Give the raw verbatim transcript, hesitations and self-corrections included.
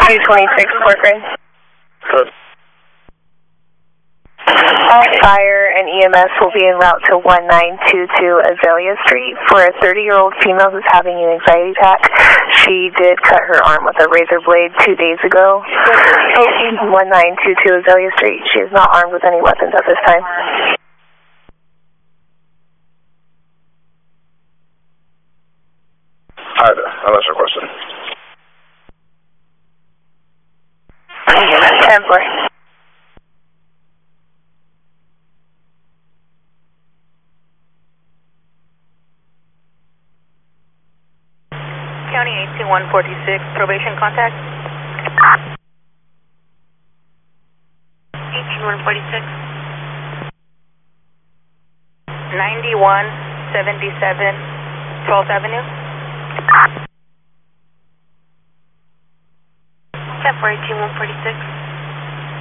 two twenty-six, Corcoran. Good. All fire and E M S will be en route to one nine two two Azalea Street for a thirty-year-old female who's having an anxiety attack. She did cut her arm with a razor blade two days ago. one nine two two Azalea Street. She is not armed with any weapons at this time. Hi there. I'll answer your question. ten four. County eighteen one forty-six, probation contact. eighteen one forty-six. ninety-one seventy-seven, twelfth Avenue. ten four, eighteen one forty-six.